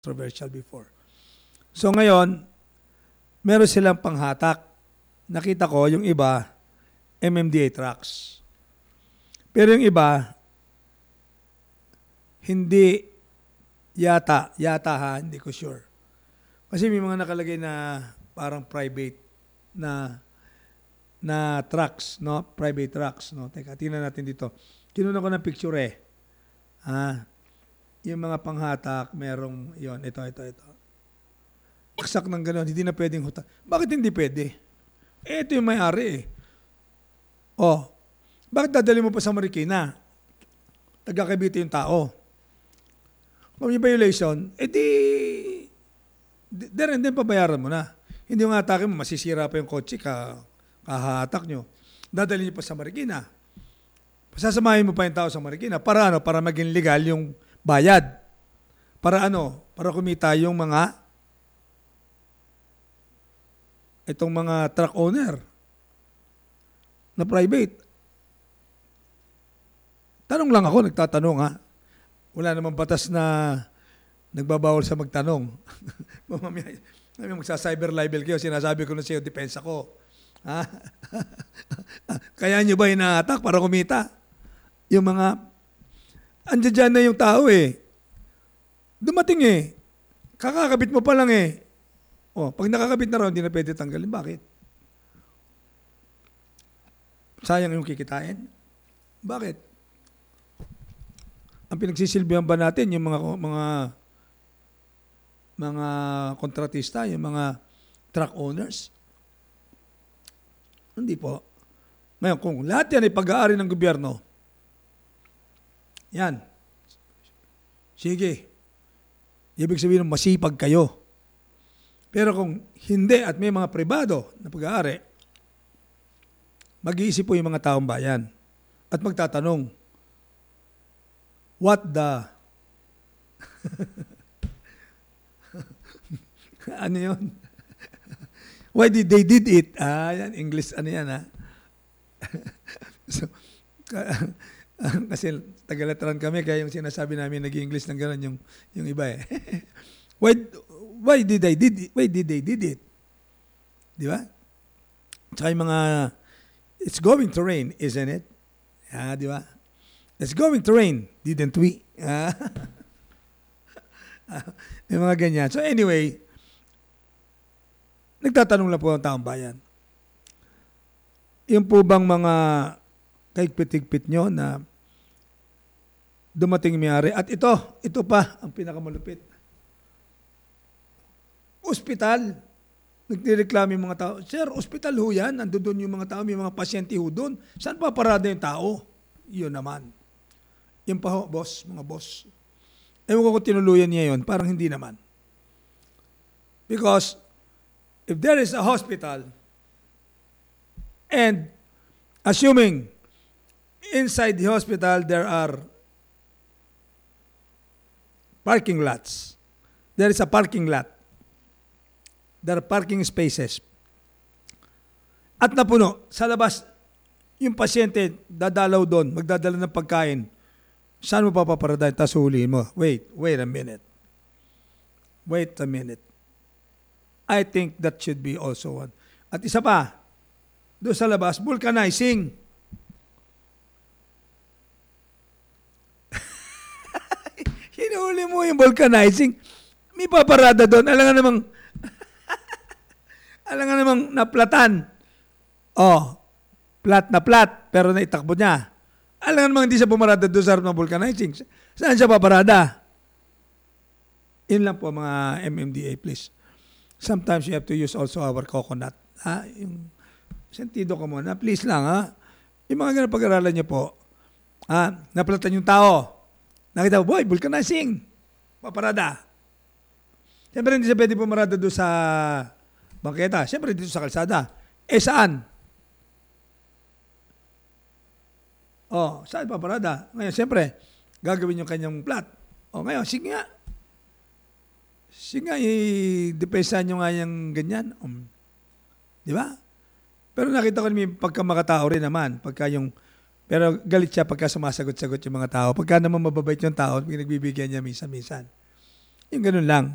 controversial before. So ngayon, meron silang panghatak. Nakita ko yung iba, MMDA trucks. Pero yung iba, hindi yata hindi ko sure. Kasi may mga nakalagay na parang private na trucks, no? Private trucks, no? Teka, tingnan natin dito. Kinuha ko ng picture eh. Yung mga panghatak, merong, yon, ito. Paksak ng gano'n, hindi na pwedeng huta. Bakit hindi pwede? Ito yung may-ari eh. Bakit dadali mo pa sa Marikina? Taga-Cavite yung tao. Kung may violation, then pabayaran mo na. Hindi yung atake mo, masisira pa yung kotse, kahatak nyo. Dadali nyo pa sa Marikina. Pasasamahin mo pa yung tao sa Marikina. Para ano? Para maging legal yung bayad. Para ano? Para kumita yung itong mga truck owner na private. Tanong lang ako, nagtatanong ha. Wala namang batas na nagbabawal sa magtanong. Mamaya magsa-cyber libel kayo, sinasabi ko na sa iyo, depensa ko. Ha? Kaya nyo ba hinahatak para kumita? Yung mga, andyan dyan na yung tao eh. Dumating eh. Kakakabit mo pa lang eh. Pag nakakabit na raw, hindi na pwede tanggalin. Bakit? Sayang yung kikitain. Bakit? Ang pinagsisilbihan ba natin yung mga kontratista, yung mga truck owners? Hindi po. Ngayon, kung lahat yan ay pag-aari ng gobyerno, yan. Sige. Ibig sabihin masipag kayo. Pero kung hindi at may mga pribado na pag-aari, mag-iisip po yung mga taong bayan at magtatanong, what the... ano yun? Why did they did it? Yan, English, ano yan ha? So, kasi Tagalatran kami, kaya yung sinasabi namin nag-English ng gano'n yung iba eh. Why did they did it? Di ba? Tsaka yung mga, it's going to rain, isn't it? Di ba? It's going to rain, didn't we? Yung mga ganyan. So anyway, nagtatanong lang po ang taong bayan. Yung po bang mga kahigpit-higpit nyo na dumating may-ari? At ito pa ang pinakamalupit. Ospital. Nagdireklamo yung mga tao. Sir, ospital ho yan. Nandun yung mga tao, may mga pasyente ho doon. Saan pa parada yung tao? Yun naman. Yung pa ho, boss, mga boss. Ewan ko kung tinuluyan niya yun. Parang hindi naman. Because if there is a hospital and assuming inside the hospital there are parking lots. There is a parking lot. There are parking spaces. At napuno, sa labas, yung pasyente dadalaw doon, magdadala ng pagkain. Saan mo papaparadahin? Tapos huliin mo. Wait a minute. I think that should be also one. At isa pa, doon sa labas, vulcanizing. Hinuli mo yung vulcanizing. May paparada doon. Alam nga namang naplatan. Plat, pero naitakbo niya. Alam nga namang hindi siya pumarada doon sa harap ng vulcanizing. Saan siya paparada? Yun lang po mga MMDA, please. Sometimes you have to use also our coconut. Yung sentido ko muna. Please lang, Yung mga ganang pag-aralan niyo po, naplatan yung tao. Nakita mo, boy, vulcanizing. Paparada. Siyempre, hindi siya pwede pumarada doon sa bangketa. Siyempre, dito sa kalsada. Saan? Saan paparada? Ngayon, siyempre, gagawin yung kanyang plat. Ngayon, sige nga. I-depensahan nyo nga yung ganyan. Di ba? Pero nakita ko naman pagka makatao rin naman. Pero galit siya pagka sumasagot-sagot yung mga tao. Pagka naman mababait yung tao, pinagbibigyan niya minsan-minsan. Yung ganun lang.